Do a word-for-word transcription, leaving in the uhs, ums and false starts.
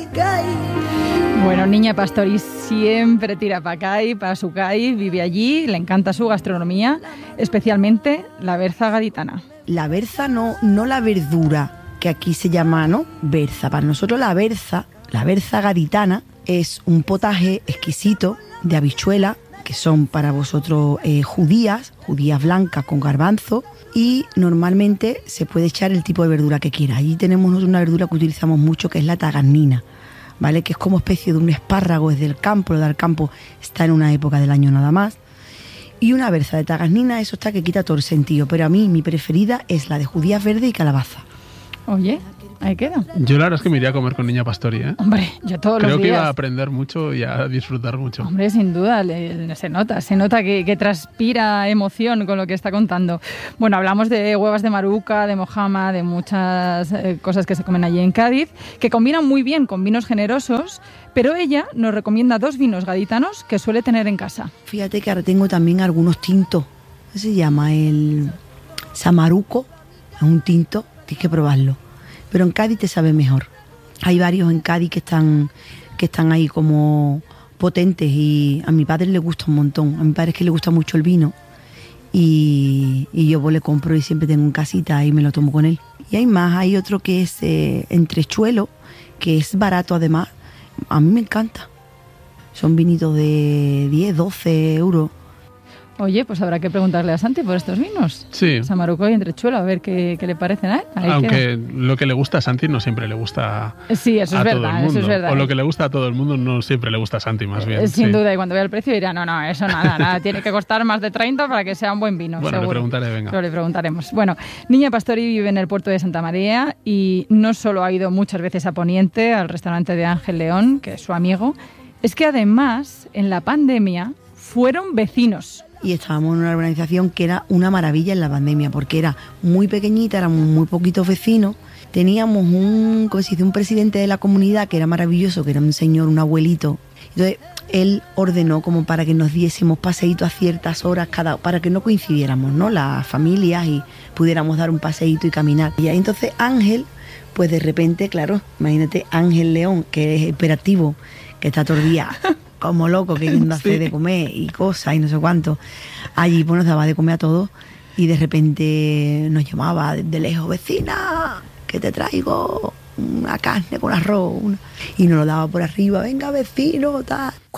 Pacay. Bueno, Niña Pastori siempre tira para acá y para su calle, vive allí, le encanta su gastronomía, especialmente la berza gaditana. La berza no, no la verdura, que aquí se llama, ¿no?, berza. Para nosotros la berza, la berza gaditana, es un potaje exquisito de habichuela, que son para vosotros eh, judías, judías blancas con garbanzo, y normalmente se puede echar el tipo de verdura que quiera. Allí tenemos una verdura que utilizamos mucho, que es la tagarnina, ¿vale? Que es como especie de un espárrago, es del campo, lo del campo está en una época del año nada más. Y una berza de tagarnina, eso está que quita todo el sentido, pero a mí mi preferida es la de judías verde y calabaza. Oye, ahí queda. Yo la verdad es que me iría a comer con Niña Pastori, ¿eh? Hombre, yo todos Creo los días. Creo que iba a aprender mucho y a disfrutar mucho. Hombre, sin duda, le, le, se nota, se nota que, que transpira emoción con lo que está contando. Bueno, hablamos de huevas de maruca, de mojama, de muchas eh, cosas que se comen allí en Cádiz, que combinan muy bien con vinos generosos, pero ella nos recomienda dos vinos gaditanos que suele tener en casa. Fíjate que ahora tengo también algunos tintos. ¿Qué se llama? El Samaruco, es un tinto, tienes que probarlo. Pero en Cádiz te sabe mejor. Hay varios en Cádiz que están, que están ahí como potentes y a mi padre le gusta un montón. A mi padre es que le gusta mucho el vino y, y yo pues le compro y siempre tengo en casita y me lo tomo con él. Y hay más, hay otro que es eh, entrechuelo, que es barato además. A mí me encanta. Son vinitos de diez, doce euros. Oye, pues habrá que preguntarle a Santi por estos vinos. Sí. Samaruco y entrechuelo, a ver qué, qué le parecen a él. Ahí Aunque queda. Lo que le gusta a Santi no siempre le gusta sí, eso a es todo verdad, el mundo. eso es verdad. O lo que le gusta a todo el mundo no siempre le gusta a Santi, más bien. Eh, sin sí. duda, y cuando vea el precio dirá, no, no, eso nada, nada, tiene que costar más de treinta para que sea un buen vino, bueno, seguro. le preguntaré, venga. Pero le preguntaremos. Bueno, Niña Pastori vive en el puerto de Santa María y no solo ha ido muchas veces a Poniente, al restaurante de Ángel León, que es su amigo, es que además, en la pandemia, fueron vecinos. Y estábamos en una urbanización que era una maravilla en la pandemia, porque era muy pequeñita, éramos muy poquitos vecinos. Teníamos un, ¿cómo se dice?, un presidente de la comunidad que era maravilloso, que era un señor, un abuelito. Entonces, él ordenó como para que nos diésemos paseitos a ciertas horas, cada, para que no coincidiéramos, ¿no?, las familias, y pudiéramos dar un paseíto y caminar. Y ahí entonces Ángel, pues de repente, claro, imagínate Ángel León, que es hiperactivo, que está todo el día como loco, queriendo hacer sí. de comer y cosas y no sé cuánto. Allí pues nos daba de comer a todos y de repente nos llamaba de lejos, vecina, que te traigo una carne con arroz, una... y nos lo daba por arriba, venga vecino, tal.